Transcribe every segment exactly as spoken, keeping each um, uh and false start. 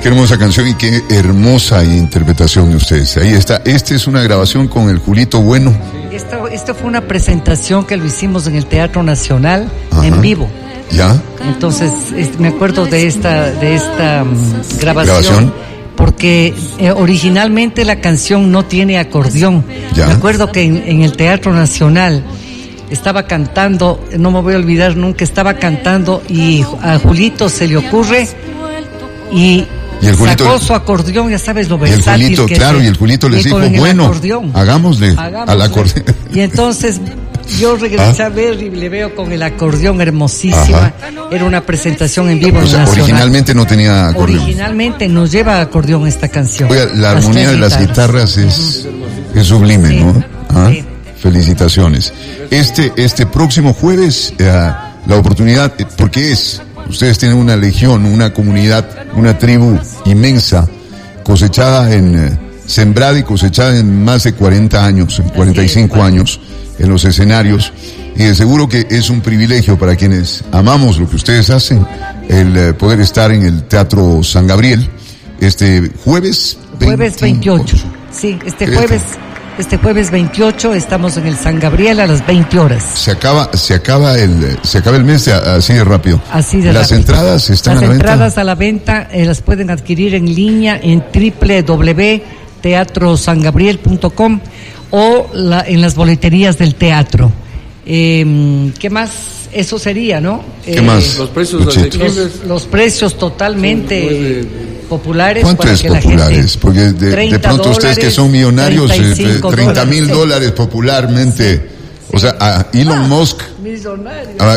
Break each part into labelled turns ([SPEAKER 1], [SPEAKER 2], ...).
[SPEAKER 1] hermosa canción y qué hermosa interpretación de ustedes. Ahí está. Esta es una grabación con el Julito Bueno.
[SPEAKER 2] Esto, esto fue una presentación que lo hicimos en el Teatro Nacional. Ajá. En vivo.
[SPEAKER 1] ¿Ya?
[SPEAKER 2] Entonces, este, me acuerdo de esta, de esta um, grabación. ¿Grabación? Porque eh, originalmente la canción no tiene acordeón. ¿Ya? Me acuerdo que en, en el Teatro Nacional estaba cantando, no me voy a olvidar nunca, estaba cantando y a Julito se le ocurre y, y el Julito, sacó su acordeón, ya sabes lo versátil.
[SPEAKER 1] Y el Julito,
[SPEAKER 2] que
[SPEAKER 1] claro,
[SPEAKER 2] se,
[SPEAKER 1] y el Julito les dijo, bueno, acordeón, hagámosle, hagámosle al acordeón.
[SPEAKER 2] Y entonces yo regresé ¿Ah? a ver y le veo con el acordeón hermosísima. Ajá. Era una presentación en vivo.
[SPEAKER 1] O sea, nacional. Originalmente no tenía acordeón.
[SPEAKER 2] Originalmente nos lleva acordeón esta canción.
[SPEAKER 1] Oiga, la las armonía de las guitarras, guitarras es, uh-huh. es sublime, sí. ¿no? ¿Ah? Sí. Felicitaciones. Este, este próximo jueves, eh, la oportunidad, porque es, ustedes tienen una legión, una comunidad, una tribu inmensa, cosechada en, eh, sembrada y cosechada en más de cuarenta años, en cuarenta y cinco años, en los escenarios, y de seguro que es un privilegio para quienes amamos lo que ustedes hacen, el eh, poder estar en el Teatro San Gabriel, este jueves
[SPEAKER 2] Jueves veintiocho, sí, este jueves... Este jueves veintiocho estamos en el San Gabriel a las veinte horas.
[SPEAKER 1] Se acaba, se acaba el, se acaba el mes de, así de rápido.
[SPEAKER 2] Así de
[SPEAKER 1] Las
[SPEAKER 2] rápido.
[SPEAKER 1] entradas están
[SPEAKER 2] las
[SPEAKER 1] a la venta.
[SPEAKER 2] Las entradas a la venta eh, las pueden adquirir en línea en doble u doble u doble u punto teatro san gabriel punto com o la, en las boleterías del teatro. Eh, ¿Qué más? Eso sería, ¿no?
[SPEAKER 1] ¿Qué
[SPEAKER 2] eh,
[SPEAKER 1] más?
[SPEAKER 3] Los precios
[SPEAKER 2] los, los precios totalmente populares.
[SPEAKER 1] ¿Cuánto
[SPEAKER 2] para
[SPEAKER 1] es
[SPEAKER 2] que
[SPEAKER 1] populares?
[SPEAKER 2] La gente,
[SPEAKER 1] porque de, de pronto
[SPEAKER 2] dólares,
[SPEAKER 1] ustedes que son millonarios, treinta mil
[SPEAKER 2] sí.
[SPEAKER 1] dólares popularmente. Sí. O sea, a Elon ah, Musk.
[SPEAKER 2] Millonarios.
[SPEAKER 1] A,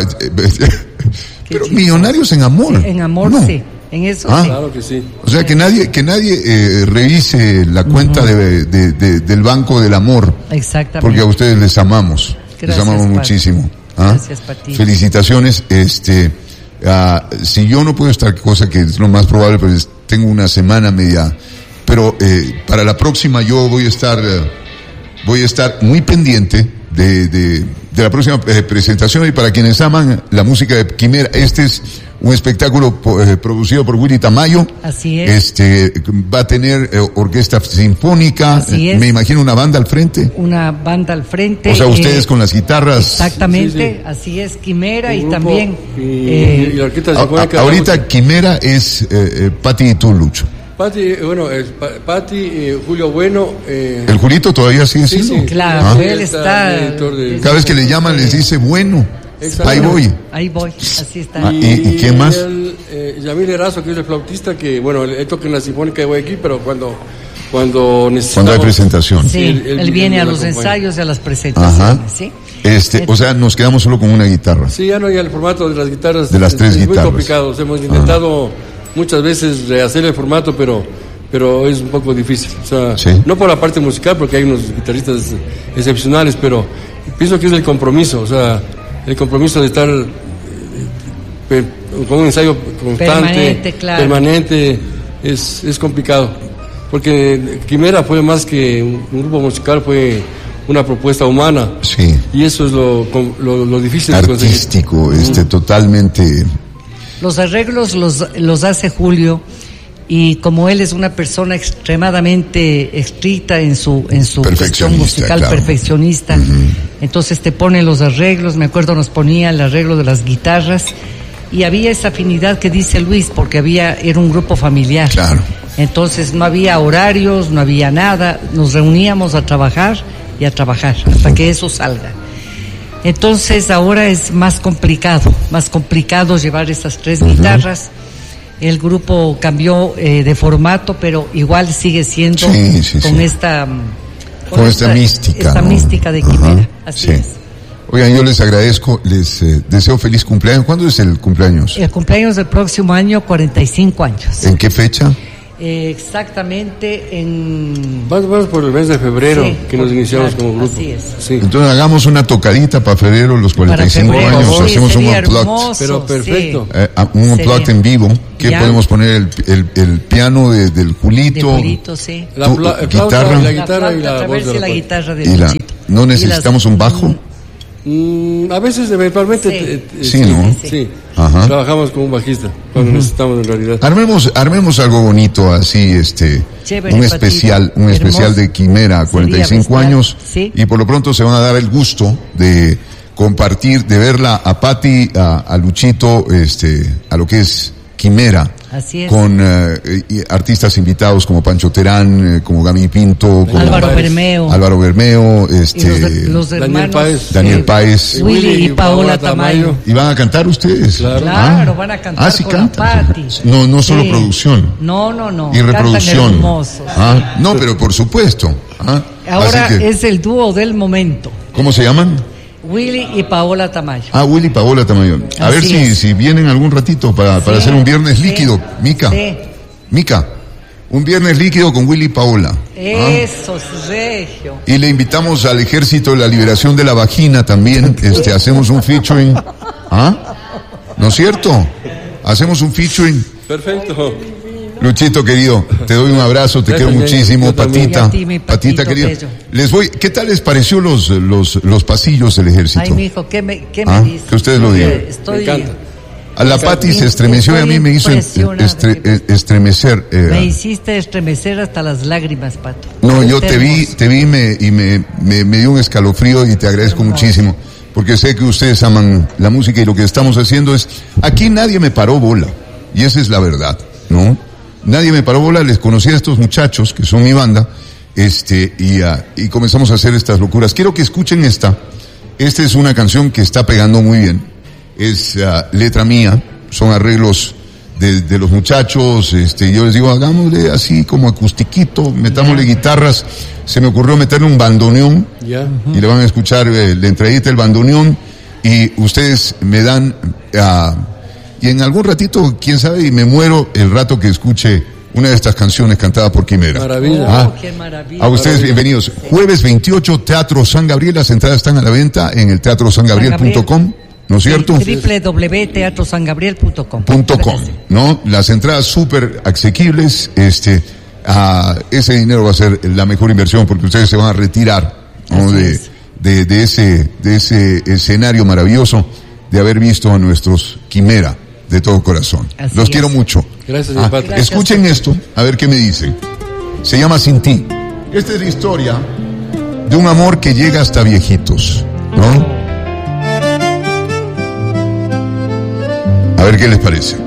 [SPEAKER 1] pero millonarios en amor.
[SPEAKER 2] Sí, en amor, no. Sí. En eso
[SPEAKER 1] ah,
[SPEAKER 2] sí.
[SPEAKER 3] Claro que sí.
[SPEAKER 1] O sea, que nadie, que nadie eh, revise la cuenta uh-huh. de, de, de, del Banco del Amor.
[SPEAKER 2] Exactamente.
[SPEAKER 1] Porque a ustedes les amamos. Gracias, les amamos Pati. Muchísimo. ¿Ah?
[SPEAKER 2] Gracias, Pati.
[SPEAKER 1] Felicitaciones. Este, uh, si yo no puedo estar, cosa que es lo más probable, pues tengo una semana media, pero eh, para la próxima yo voy a estar, uh, voy a estar muy pendiente de, de, de la próxima eh, presentación, y para quienes aman la música de Quimera, este es un espectáculo eh, producido por Willy Tamayo.
[SPEAKER 2] Así es.
[SPEAKER 1] Este, va a tener eh, orquesta sinfónica.
[SPEAKER 2] Así es.
[SPEAKER 1] Me imagino una banda al frente.
[SPEAKER 2] Una banda al frente.
[SPEAKER 1] O sea, ustedes eh, con las guitarras.
[SPEAKER 2] Exactamente, sí, sí. Así es, Quimera y también. Y, eh,
[SPEAKER 3] y la orquesta sinfónica.
[SPEAKER 1] A, ahorita Quimera es eh, eh, Pati y tú, Lucho.
[SPEAKER 3] Pati, bueno, es Pati, eh, Julio Bueno. Eh,
[SPEAKER 1] ¿El Julito todavía sigue siendo?
[SPEAKER 2] Sí, sí, claro, ¿ah? Él está.
[SPEAKER 1] De, Cada vez que le llaman les dice bueno. Exacto. Ahí voy.
[SPEAKER 2] Ahí voy, así está.
[SPEAKER 1] Ah, ¿y, ¿Y quién más?
[SPEAKER 3] El, eh, Yamil Erazo, que es el flautista, que bueno, él toca en la Sinfónica de Guayaquil, pero cuando cuando necesitamos...
[SPEAKER 1] Cuando hay presentación.
[SPEAKER 2] Sí, él, él, él viene a los ensayos y a las presentaciones, Ajá. ¿sí?
[SPEAKER 1] Este, o sea, nos quedamos solo con una guitarra.
[SPEAKER 3] Sí, ya no, ya el formato de las guitarras...
[SPEAKER 1] De las tres
[SPEAKER 3] es, es
[SPEAKER 1] guitarras.
[SPEAKER 3] muy complicado, hemos intentado Ajá. muchas veces rehacer el formato, pero... pero es un poco difícil, o sea, ¿sí? No por la parte musical, porque hay unos guitarristas excepcionales, pero pienso que es el compromiso, o sea, el compromiso de estar eh, con un ensayo constante,
[SPEAKER 2] permanente, claro.
[SPEAKER 3] permanente es, es complicado, porque Quimera fue más que un, un grupo musical, fue una propuesta humana,
[SPEAKER 1] sí.
[SPEAKER 3] Y eso es lo, lo, lo difícil
[SPEAKER 1] artístico, de conseguir. Este, mm. totalmente.
[SPEAKER 2] Los arreglos los, los hace Julio. Y como él es una persona extremadamente estricta en su en su cuestión musical, claro. perfeccionista, uh-huh. entonces te pone los arreglos. Me acuerdo nos ponía el arreglo de las guitarras y había esa afinidad que dice Luis, porque había era un grupo familiar.
[SPEAKER 1] Claro.
[SPEAKER 2] Entonces no había horarios, no había nada, nos reuníamos a trabajar y a trabajar hasta que eso salga. Entonces ahora es más complicado, más complicado llevar esas tres uh-huh. guitarras. El grupo cambió eh, de formato, pero igual sigue siendo
[SPEAKER 1] sí, sí,
[SPEAKER 2] con
[SPEAKER 1] sí.
[SPEAKER 2] esta
[SPEAKER 1] con, con esta, esta mística,
[SPEAKER 2] esta
[SPEAKER 1] ¿no?
[SPEAKER 2] mística de Quimera. Así
[SPEAKER 1] sí.
[SPEAKER 2] es.
[SPEAKER 1] Oigan, yo les agradezco, les eh, deseo feliz cumpleaños. ¿Cuándo es el cumpleaños?
[SPEAKER 2] El cumpleaños del próximo año, cuarenta y cinco años.
[SPEAKER 1] ¿En qué fecha?
[SPEAKER 2] Eh, exactamente en...
[SPEAKER 3] Más o menos por el mes de febrero, sí, que nos iniciamos claro, como grupo.
[SPEAKER 2] Así es.
[SPEAKER 1] Sí. Entonces hagamos una tocadita para febrero, los cuarenta y cinco
[SPEAKER 2] para febrero,
[SPEAKER 1] años,
[SPEAKER 2] sí,
[SPEAKER 1] hacemos un unplugged.
[SPEAKER 2] Hermoso,
[SPEAKER 3] pero perfecto.
[SPEAKER 2] Sí.
[SPEAKER 1] Eh, un unplugged en vivo, que ya. podemos poner el, el, el piano de, del Julito.
[SPEAKER 2] De Julito, sí.
[SPEAKER 3] La, la,
[SPEAKER 1] guitarra.
[SPEAKER 3] La guitarra y la,
[SPEAKER 2] la voz de la, la guitarra de
[SPEAKER 1] y la,
[SPEAKER 2] Luchito.
[SPEAKER 1] ¿No necesitamos
[SPEAKER 2] las,
[SPEAKER 1] un bajo?
[SPEAKER 3] Mm, a veces, eventualmente.
[SPEAKER 2] Sí,
[SPEAKER 3] eh, eh,
[SPEAKER 1] sí, ¿no?
[SPEAKER 3] Sí. sí. Ajá. Trabajamos con un bajista cuando uh-huh. necesitamos en realidad.
[SPEAKER 1] Armemos, armemos algo bonito así, este, Chévere, un especial, patito. un Hermoso. especial de Quimera, cuarenta y cinco años, ¿sí? Y por lo pronto se van a dar el gusto de compartir, de verla a Pati, a, a Luchito, este, a lo que es Quimera.
[SPEAKER 2] Así es.
[SPEAKER 1] Con uh, artistas invitados como Pancho Terán, eh, como Gami Pinto, como
[SPEAKER 2] Álvaro Bermeo,
[SPEAKER 1] Álvaro Bermeo, este,
[SPEAKER 2] los, los
[SPEAKER 3] Daniel Páez,
[SPEAKER 1] Daniel Páez,
[SPEAKER 2] eh, Willy y Paola Tamayo.
[SPEAKER 1] ¿Y van a cantar ustedes?
[SPEAKER 2] Claro, claro ah. van a cantar.
[SPEAKER 1] Ah, sí
[SPEAKER 2] con
[SPEAKER 1] cantan.
[SPEAKER 2] Pati.
[SPEAKER 1] No, no solo sí. producción.
[SPEAKER 2] No, no, no.
[SPEAKER 1] Y reproducción.
[SPEAKER 2] Ah,
[SPEAKER 1] no, pero por supuesto. Ah,
[SPEAKER 2] ahora que, es el dúo del momento.
[SPEAKER 1] ¿Cómo se llaman?
[SPEAKER 2] Willy y Paola Tamayo.
[SPEAKER 1] Ah, Willy y Paola Tamayo. A Así ver si, si vienen algún ratito para, sí, para hacer un viernes sí, líquido. Mica. Sí. Mica. Un viernes líquido con Willy y Paola.
[SPEAKER 2] Eso, ¿ah? Regio.
[SPEAKER 1] Y le invitamos al Ejército de la Liberación de la Vagina también. Este, hacemos un featuring. ¿Ah? ¿No es cierto? Hacemos un featuring.
[SPEAKER 3] Perfecto.
[SPEAKER 1] Luchito querido, te doy un abrazo, te quiero muchísimo, Patita,
[SPEAKER 2] ti, patito,
[SPEAKER 1] Patita querido. Les voy, ¿qué tal les pareció los los los pasillos del ejército?
[SPEAKER 2] Ay, mijo, ¿qué me qué
[SPEAKER 1] ¿Ah?
[SPEAKER 2] me dice?
[SPEAKER 1] Que ustedes lo digan.
[SPEAKER 2] Estoy...
[SPEAKER 3] Me encanta.
[SPEAKER 1] A la Pati se estremeció y a mí me hizo estre, estremecer. Eh,
[SPEAKER 2] me hiciste estremecer hasta las lágrimas, Pato.
[SPEAKER 1] No, yo te vi, te vi me, y me, me, me dio un escalofrío y te agradezco Hermoso. muchísimo, porque sé que ustedes aman la música y lo que estamos haciendo es, aquí nadie me paró bola, y esa es la verdad, ¿no? Nadie me paró bola, les conocí a estos muchachos, que son mi banda, este, y, uh, y comenzamos a hacer estas locuras. Quiero que escuchen esta. Esta es una canción que está pegando muy bien. Es uh, letra mía, son arreglos de, de los muchachos, este, yo les digo, hagámosle así como acustiquito, metámosle yeah. guitarras. Se me ocurrió meterle un bandoneón, yeah. uh-huh. y le van a escuchar eh, la entradita del bandoneón, y ustedes me dan... Uh, Y en algún ratito, quién sabe, y me muero el rato que escuche una de estas canciones cantadas por Quimera.
[SPEAKER 3] Maravilla.
[SPEAKER 1] Ah,
[SPEAKER 2] oh, qué maravilla.
[SPEAKER 1] A ustedes maravilla. Bienvenidos. Jueves veintiocho, Teatro San Gabriel. Las entradas están a la venta en el teatro san gabriel punto com, ¿no es cierto?
[SPEAKER 2] doble u doble u doble u punto teatro san gabriel punto com.
[SPEAKER 1] ¿No? Las entradas súper asequibles. Este, ah, ese dinero va a ser la mejor inversión porque ustedes se van a retirar, ¿no? de, de, de ese, de ese escenario maravilloso de haber visto a nuestros Quimera. De todo corazón.
[SPEAKER 2] Así
[SPEAKER 1] Los
[SPEAKER 2] es.
[SPEAKER 1] quiero mucho.
[SPEAKER 3] Gracias,
[SPEAKER 1] ah,
[SPEAKER 3] Pato.
[SPEAKER 1] Escuchen esto, a ver qué me dicen. Se llama Sin Ti. Esta es la historia de un amor que llega hasta viejitos, ¿no? A ver qué les parece.